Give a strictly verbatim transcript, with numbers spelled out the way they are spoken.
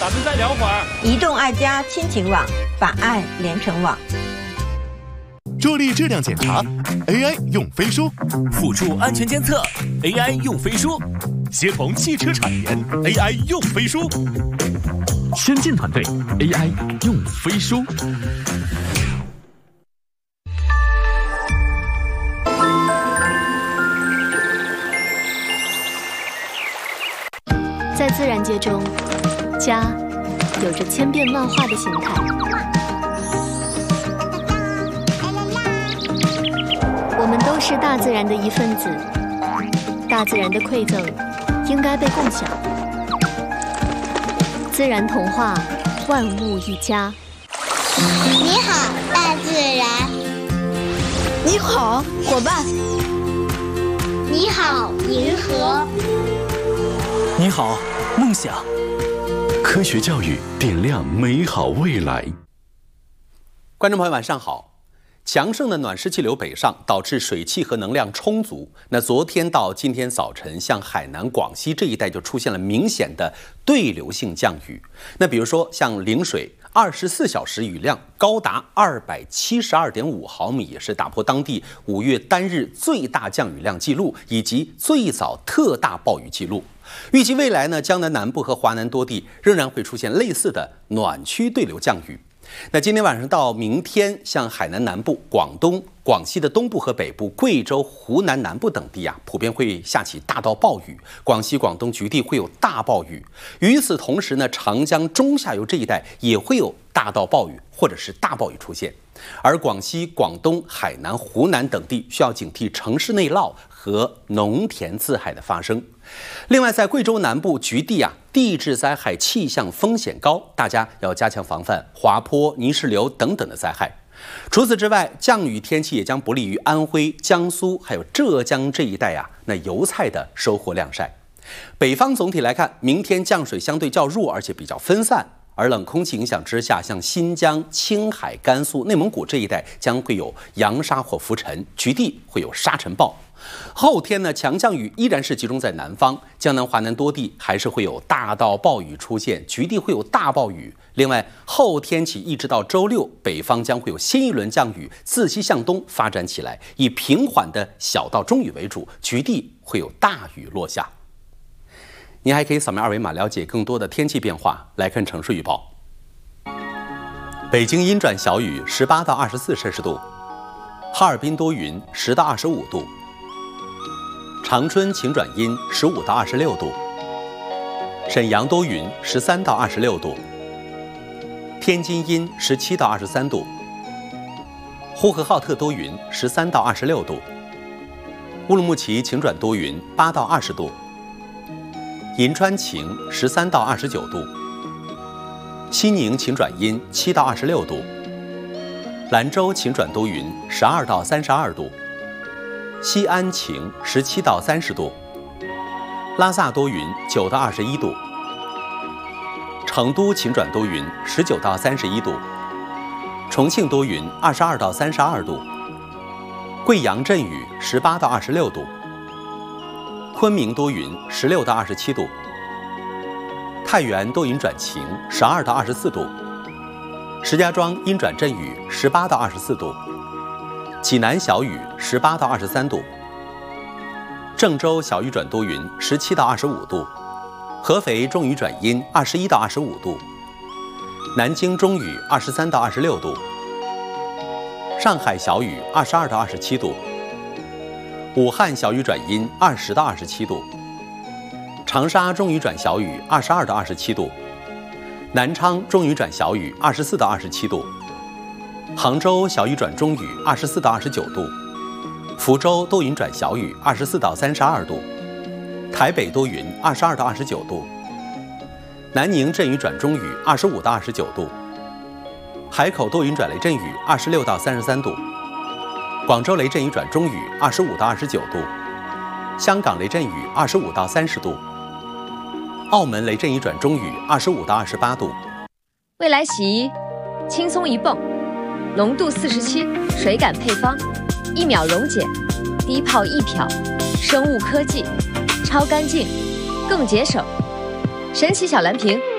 咱们再聊会儿。 移动爱家亲情网，把爱连成网。 助力质量检查 ，A I 用飞书； 辅助安全监测 ，A I 用飞书； 协同汽车产研 ，A I 用飞书； 先进团队 A I 用飞书。 在自然界中，家有着千变万化的形态。我们都是大自然的一份子，大自然的馈赠应该被共享。自然童话，万物一家。 你好，大自然。 你好，伙伴。 你好，银河。 你好，梦想。 科学教育点亮美好未来。 观众朋友晚上好。强盛的暖湿气流北上，导致水汽和能量充足。那昨天到今天早晨，像海南、广西这一带就出现了明显的对流性降雨。那比如说像陵水，二十四小时雨量高达二百七十二点五毫米，也是打破当地五月单日最大降雨量记录以及最早特大暴雨记录。预计未来呢，江南南部和华南多地仍然会出现类似的暖区对流降雨。那今天晚上到明天，像海南南部、广东、广西的东部和北部、贵州、湖南南部等地啊，普遍会下起大到暴雨。广西、广东局地会有大暴雨。与此同时呢，长江中下游这一带也会有大到暴雨或者是大暴雨出现。而广西、广东、海南、湖南等地需要警惕城市内涝和农田自害的发生。另外，在贵州南部局地啊，地质灾害气象风险高，大家要加强防范滑坡、泥石流等等的灾害。除此之外，降雨天气也将不利于安徽、江苏还有浙江这一带啊，那油菜的收获晾晒。北方总体来看，明天降水相对较弱，而且比较分散。而冷空气影响之下，像新疆、青海、甘肃、内蒙古这一带将会有扬沙或浮尘，局地会有沙尘暴。后天呢，强降雨依然是集中在南方，江南、华南多地还是会有大到暴雨出现，局地会有大暴雨。另外，后天起一直到周六，北方将会有新一轮降雨自西向东发展起来，以平缓的小到中雨为主，局地会有大雨落下。您还可以扫描二维码了解更多的天气变化。来看城市预报：北京阴转小雨，十八到二十四摄氏度；哈尔滨多云，十到二十五度；长春晴转阴，十五到二十六度；沈阳多云，十三到二十六度；天津阴，十七到二十三度；呼和浩特多云，十三到二十六度；乌鲁木齐晴转多云，八到二十度。银川晴，十三到二十九度；西宁晴转阴，七到二十六度；兰州晴转多云，十二到三十二度；西安晴，十七到三十度；拉萨多云，九到二十一度；成都晴转多云，十九到三十一度；重庆多云，二十二到三十二度；贵阳阵雨，十八到二十六度；昆明多云，十六到二十七度；太原多云转晴，十二到二十四度；石家庄阴转阵雨，十八到二十四度；济南小雨，十八到二十三度；郑州小雨转多云，十七到二十五度；合肥中雨转阴，二十一到二十五度；南京中雨，二十三到二十六度；上海小雨，二十二到二十七度；武汉小雨转阴，二十到二十七度；长沙中雨转小雨，二十二到二十七度；南昌中雨转小雨，二十四到二十七度；杭州小雨转中雨，二十四到二十九度；福州多云转小雨，二十四到三十二度；台北多云，二十二到二十九度；南宁阵雨转中雨，二十五到二十九度；海口多云转雷阵雨，二十六到三十三度；广州雷阵雨转中雨，二十五到二十九度；香港雷阵雨，二十五到三十度；澳门雷阵雨转中雨，二十五到二十八度。 未来洗衣，轻松一泵，浓度四十七，水感配方，一秒溶解，低泡一漂，生物科技，超干净，更节省。神奇小蓝瓶